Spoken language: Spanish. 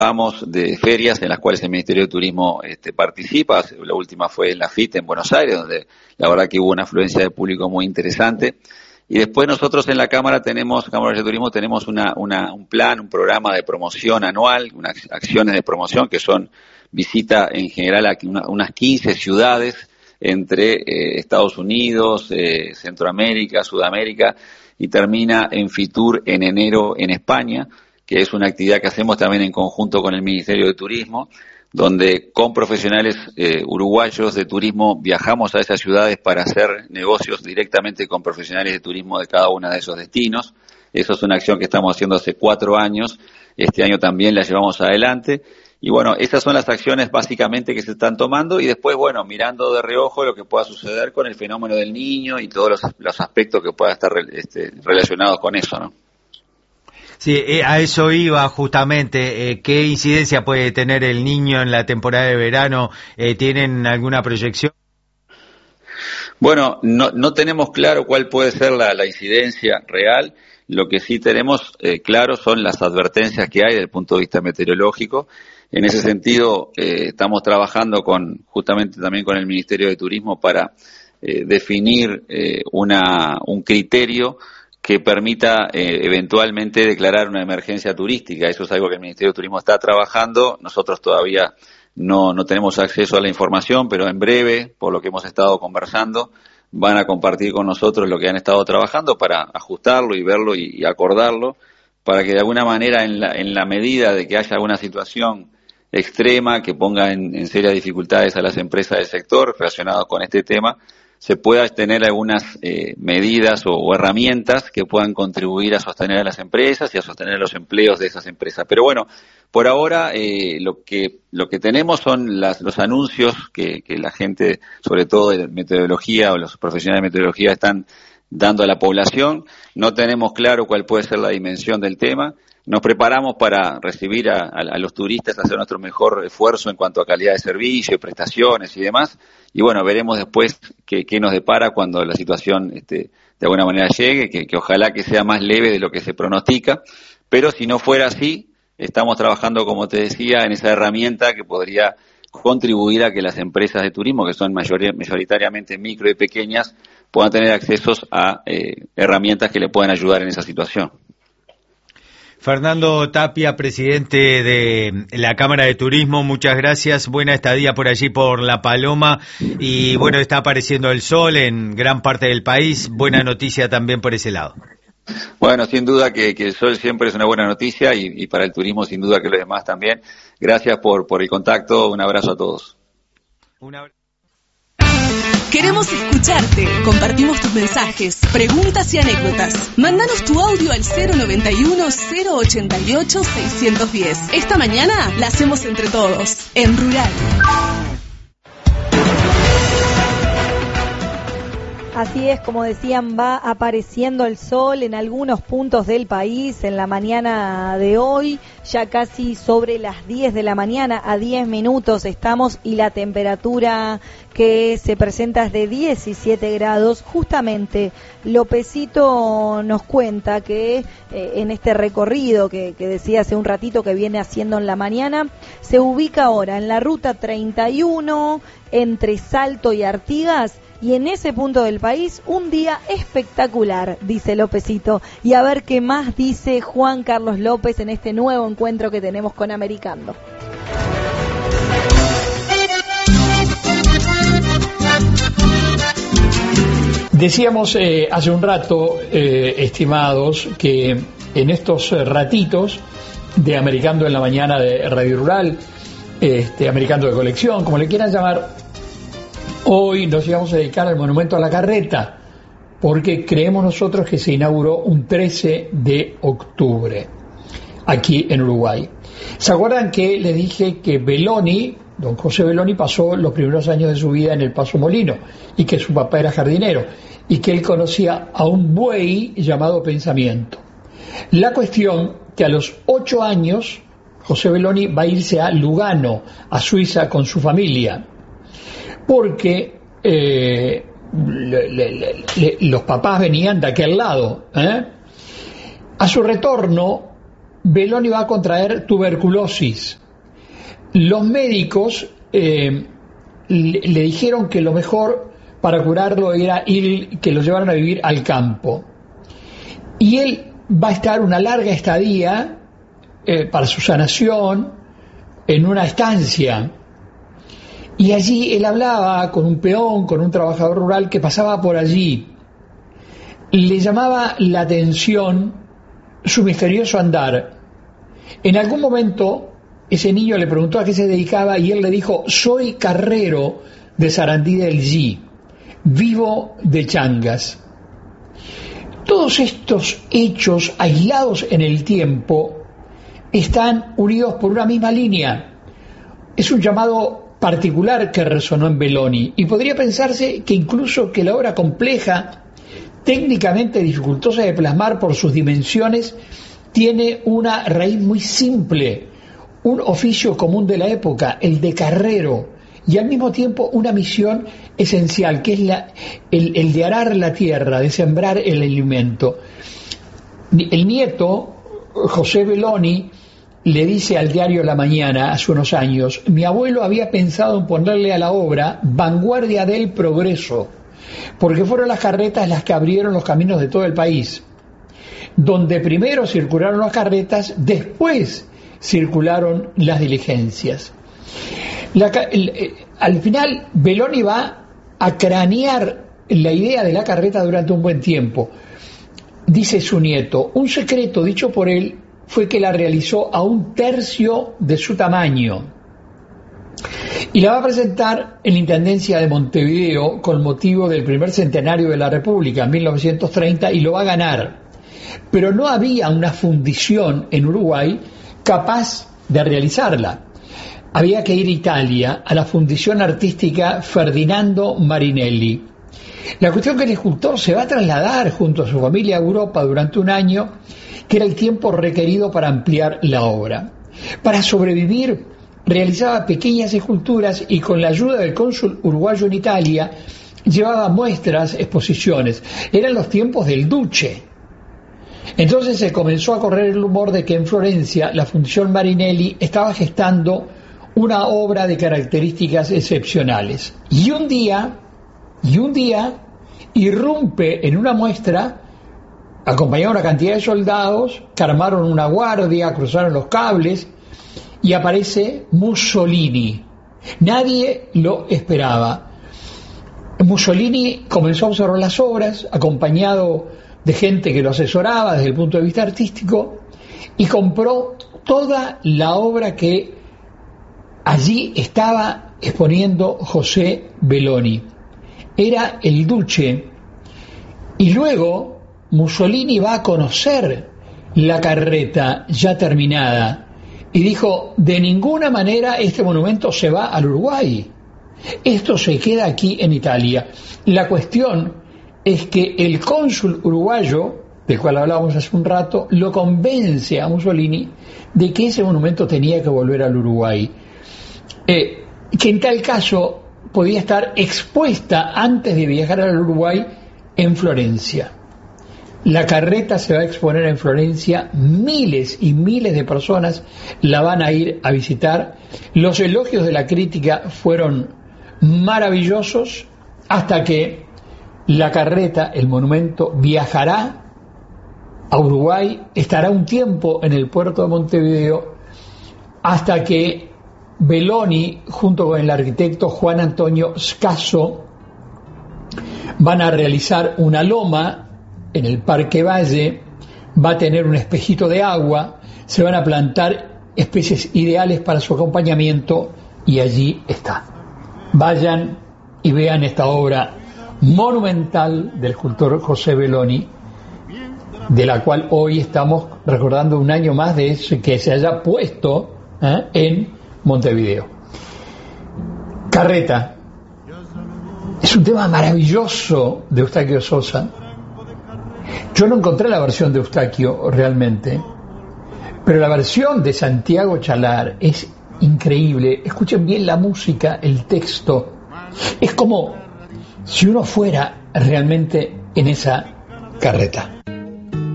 de ferias en las cuales el Ministerio de Turismo participa. La última fue en la FIT en Buenos Aires, donde la verdad que hubo una afluencia de público muy interesante. Y después nosotros en la Cámara de Turismo tenemos un plan, un programa de promoción anual, unas acciones de promoción que son visita en general a unas 15 ciudades entre Estados Unidos, Centroamérica, Sudamérica, y termina en Fitur en enero en España, que es una actividad que hacemos también en conjunto con el Ministerio de Turismo, donde con profesionales uruguayos de turismo viajamos a esas ciudades para hacer negocios directamente con profesionales de turismo de cada uno de esos destinos. Eso es una acción que estamos haciendo hace 4 años, este año también la llevamos adelante. Y bueno, esas son las acciones básicamente que se están tomando, y después, bueno, mirando de reojo lo que pueda suceder con el fenómeno del Niño y todos los aspectos que puedan estar relacionados con eso, ¿no? Sí, a eso iba justamente. ¿Qué incidencia puede tener el Niño en la temporada de verano? ¿Tienen alguna proyección? Bueno, no tenemos claro cuál puede ser la incidencia real. Lo que sí tenemos claro son las advertencias que hay desde el punto de vista meteorológico. En ese sentido, estamos trabajando justamente también con el Ministerio de Turismo para definir un criterio que permita eventualmente declarar una emergencia turística. Eso es algo que el Ministerio de Turismo está trabajando. Nosotros todavía no tenemos acceso a la información, pero en breve, por lo que hemos estado conversando, van a compartir con nosotros lo que han estado trabajando para ajustarlo y verlo y acordarlo, para que de alguna manera en la medida de que haya alguna situación extrema que ponga en serias dificultades a las empresas del sector relacionadas con este tema, se pueda tener algunas medidas o herramientas que puedan contribuir a sostener a las empresas y a sostener los empleos de esas empresas. Pero bueno, por ahora lo que tenemos son los anuncios que la gente, sobre todo de meteorología o los profesionales de meteorología, están dando a la población. No tenemos claro cuál puede ser la dimensión del tema. Nos preparamos para recibir a los turistas, hacer nuestro mejor esfuerzo en cuanto a calidad de servicio, prestaciones y demás. Y bueno, veremos después qué nos depara cuando la situación de alguna manera llegue, que ojalá que sea más leve de lo que se pronostica. Pero si no fuera así, estamos trabajando, como te decía, en esa herramienta que podría contribuir a que las empresas de turismo, que son mayoritariamente micro y pequeñas, puedan tener accesos a herramientas que le puedan ayudar en esa situación. Fernando Tapia, presidente de la Cámara de Turismo, muchas gracias. Buena estadía por allí, por La Paloma. Y bueno, está apareciendo el sol en gran parte del país. Buena noticia también por ese lado. Bueno, sin duda que el sol siempre es una buena noticia y para el turismo sin duda que los demás también. Gracias por el contacto. Un abrazo a todos. Queremos escucharte. Compartimos tus mensajes, preguntas y anécdotas. Mándanos tu audio al 091-088-610. Esta mañana la hacemos entre todos, en Rural. Así es, como decían, va apareciendo el sol en algunos puntos del país en la mañana de hoy, ya casi sobre las 10 de la mañana, a 10 minutos estamos, y la temperatura que se presenta es de 17 grados. Justamente Lopecito nos cuenta que en este recorrido que decía hace un ratito que viene haciendo en la mañana, se ubica ahora en la ruta 31 entre Salto y Artigas. Y en ese punto del país, un día espectacular, dice Lopecito. Y a ver qué más dice Juan Carlos López en este nuevo encuentro que tenemos con Americando. Decíamos hace un rato, estimados, que en estos ratitos de Americando en la mañana de Radio Rural, Americando de colección, como le quieran llamar, hoy nos íbamos a dedicar al Monumento a la Carreta, porque creemos nosotros que se inauguró un 13 de octubre, aquí en Uruguay. ¿Se acuerdan que les dije que Belloni, don José Belloni, pasó los primeros años de su vida en el Paso Molino, y que su papá era jardinero, y que él conocía a un buey llamado Pensamiento? La cuestión que a los 8 años, José Belloni va a irse a Lugano, a Suiza, con su familia, porque los papás venían de aquel lado. A su retorno, Belloni va a contraer tuberculosis. Los médicos le dijeron que lo mejor para curarlo era que lo llevaran a vivir al campo. Y él va a estar una larga estadía para su sanación en una estancia. Y allí él hablaba con un peón, con un trabajador rural que pasaba por allí. Le llamaba la atención su misterioso andar. En algún momento ese niño le preguntó a qué se dedicaba y él le dijo: soy carrero de Sarandí del G, vivo de changas. Todos estos hechos aislados en el tiempo están unidos por una misma línea. Es un llamado particular que resonó en Belloni, y podría pensarse que incluso que la obra compleja, técnicamente dificultosa de plasmar por sus dimensiones, tiene una raíz muy simple, un oficio común de la época, el de carrero, y al mismo tiempo una misión esencial, que es el de arar la tierra, de sembrar el alimento. El nieto, José Belloni, le dice al diario La Mañana hace unos años: mi abuelo había pensado en ponerle a la obra vanguardia del progreso, porque fueron las carretas las que abrieron los caminos de todo el país. Donde primero circularon las carretas, después circularon las diligencias. Al final, Belloni va a cranear la idea de la carreta durante un buen tiempo. Dice su nieto: un secreto dicho por él fue que la realizó a 1/3 de su tamaño y la va a presentar en la Intendencia de Montevideo con motivo del primer centenario de la República en 1930, y lo va a ganar. Pero no había una fundición en Uruguay capaz de realizarla. Había que ir a Italia, a la fundición artística Ferdinando Marinelli. La cuestión es que el escultor se va a trasladar junto a su familia a Europa durante un año, que era el tiempo requerido para ampliar la obra. Para sobrevivir, realizaba pequeñas esculturas y con la ayuda del cónsul uruguayo en Italia llevaba muestras, exposiciones. Eran los tiempos del Duce. Entonces se comenzó a correr el rumor de que en Florencia la Fundición Marinelli estaba gestando una obra de características excepcionales. Y un día irrumpe en una muestra, acompañado de una cantidad de soldados que armaron una guardia, cruzaron los cables, y aparece Mussolini. Nadie lo esperaba. Mussolini comenzó a observar las obras, acompañado de gente que lo asesoraba desde el punto de vista artístico, y compró toda la obra que allí estaba exponiendo José Belloni. Era el Duce. Y luego Mussolini va a conocer la carreta ya terminada y dijo: de ninguna manera este monumento se va al Uruguay, esto se queda aquí en Italia. La cuestión es que el cónsul uruguayo, del cual hablábamos hace un rato, lo convence a Mussolini de que ese monumento tenía que volver al Uruguay, que en tal caso podía estar expuesta antes de viajar al Uruguay en Florencia. La carreta se va a exponer en Florencia, miles y miles de personas la van a ir a visitar. Los elogios de la crítica fueron maravillosos, hasta que la carreta, el monumento, viajará a Uruguay, estará un tiempo en el puerto de Montevideo, hasta que Belloni, junto con el arquitecto Juan Antonio Scasso, van a realizar una loma en el Parque Valle, va a tener un espejito de agua, se van a plantar especies ideales para su acompañamiento, y allí está. Vayan y vean esta obra monumental del escultor José Belloni, de la cual hoy estamos recordando un año más de que se haya puesto en Montevideo. Carreta es un tema maravilloso de Eustaquio Sosa. Yo no encontré la versión de Eustaquio realmente, pero la versión de Santiago Chalar es increíble. Escuchen bien la música, el texto. Es como si uno fuera realmente en esa carreta.